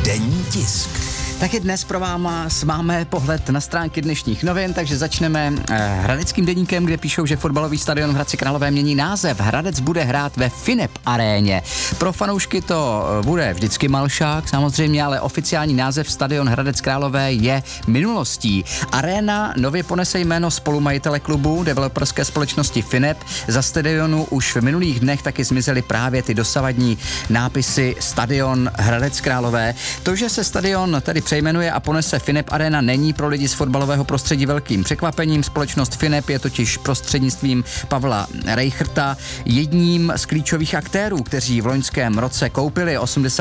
Denní tisk. Taky dnes pro vás máme pohled na stránky dnešních novin, takže začneme hradeckým deníkem, kde píšou, že fotbalový stadion v Hradci Králové mění název. Hradec bude hrát ve Finep aréně. Pro fanoušky to bude vždycky Malšák, samozřejmě, ale oficiální název stadion Hradec Králové je minulostí. Aréna nově ponese jméno spolumajitele klubu, developerské společnosti Finep. Za stadionu už v minulých dnech taky zmizely právě ty dosavadní nápisy stadion Hradec Králové. To, že se stadion tedy přejmenuje a ponese Finep Arena, není pro lidi z fotbalového prostředí velkým překvapením. Společnost Finep je totiž prostřednictvím Pavla Rejchrta jedním z klíčových aktérů, kteří v loňském roce koupili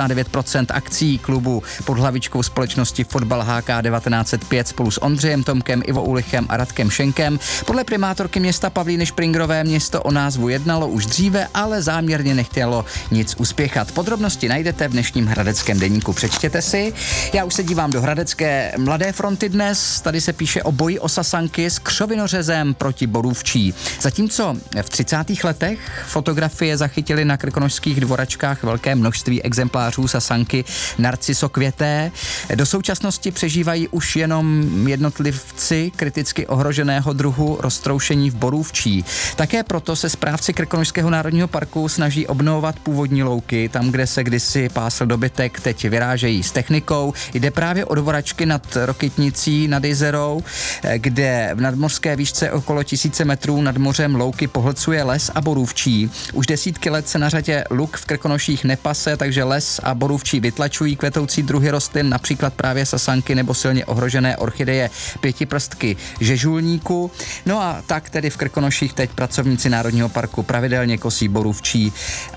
89% akcí klubu pod hlavičkou společnosti Fotbal HK 1905 spolu s Ondřejem Tomkem, Ivo Ulichem a Radkem Šenkem. Podle primátorky města Pavlíny Špringrové město o názvu jednalo už dříve, ale záměrně nechtělo nic uspěchat. Podrobnosti najdete v dnešním hradeckém deníku. Přečtěte si. Já už se dívám do hradecké Mladé fronty dnes. Tady se píše o boji o sasanky s křovinořezem proti borůvčí. Zatímco v 30. letech fotografie zachytily na krkonošských dvoračkách velké množství exemplářů sasanky narcisokvěté, do současnosti přežívají už jenom jednotlivci kriticky ohroženého druhu roztroušení v borůvčí. Také proto se správci Krkonošského národního parku snaží obnovovat původní louky. Tam, kde se kdysi pásl dobytek, teď vyrážejí s technikou. Jde právě o dvoračky nad Rokytnicí nad Jizerou, kde v nadmořské výšce okolo 1000 metrů nad mořem louky pohlcuje les a borůvčí. Už desítky let se na řadě luk v Krkonoších nepase, takže les a borůvčí vytlačují kvetoucí druhy rostlin, například právě sasanky nebo silně ohrožené orchideje pětiprstky žežulníku. No a tak tedy v Krkonoších teď pracovníci Národního parku pravidelně kosí borůvčí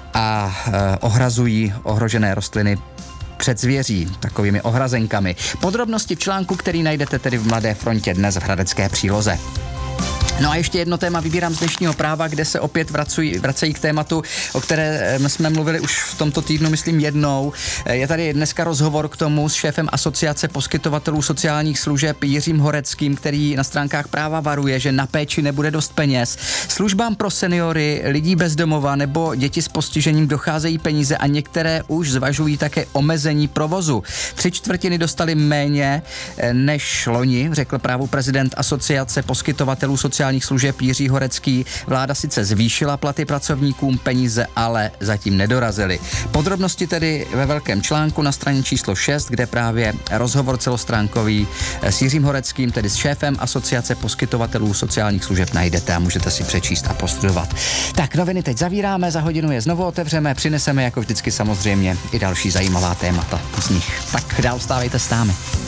a ohrazují ohrožené rostliny před zvěří, takovými ohrazenkami. Podrobnosti v článku, který najdete tedy v Mladé frontě dnes v hradecké příloze. No a ještě jedno téma vybírám z dnešního Práva, kde se opět vracejí k tématu, o které jsme mluvili už v tomto týdnu, myslím jednou. Je tady dneska rozhovor k tomu s šéfem Asociace poskytovatelů sociálních služeb Jiřím Horeckým, který na stránkách Práva varuje, že na péči nebude dost peněz. Službám pro seniory, lidí bez domova nebo děti s postižením docházejí peníze a některé už zvažují také omezení provozu. 3/4 dostali méně než loni, řekl Právu prezident Asociace poskytovatelů sociálních služeb Jiří Horecký. Vláda sice zvýšila platy pracovníkům, peníze ale zatím nedorazily. Podrobnosti tedy ve velkém článku na straně číslo 6, kde právě rozhovor celostránkový s Jiřím Horeckým, tedy s šéfem Asociace poskytovatelů sociálních služeb najdete a můžete si přečíst a prostudovat. Tak, noviny teď zavíráme, za hodinu je znovu otevřeme, přineseme jako vždycky samozřejmě i další zajímavá témata z nich. Tak dál stávejte s námi.